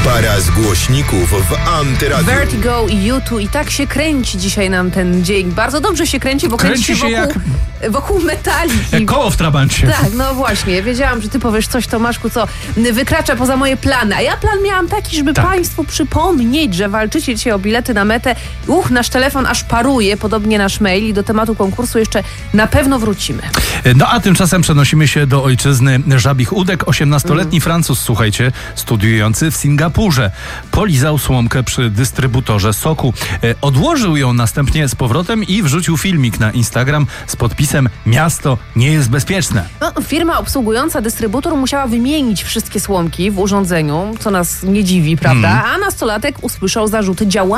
Para z głośników w Antyradiu. Vertigo i U2 i tak się kręci dzisiaj nam ten dzień. Bardzo dobrze się kręci, bo kręci się wokół metaliki. Jak koło w trabancie. Tak, no właśnie. Wiedziałam, że ty powiesz coś, Tomaszku, co wykracza poza moje plany. A ja plan miałam taki, żeby państwu przypomnieć, że walczycie dzisiaj o bilety na metę. Nasz telefon aż paruje, podobnie nasz mail, i do tematu konkursu jeszcze na pewno wrócimy. No a tymczasem przenosimy się do ojczyzny żabich udek. 18-letni Francuz, słuchajcie, studiujący w Singapurze, polizał słomkę przy dystrybutorze soku. Odłożył ją następnie z powrotem i wrzucił filmik na Instagram z podpisem: miasto nie jest bezpieczne. Firma obsługująca dystrybutor musiała wymienić wszystkie słomki w urządzeniu, co nas nie dziwi, prawda? A nastolatek usłyszał zarzuty działania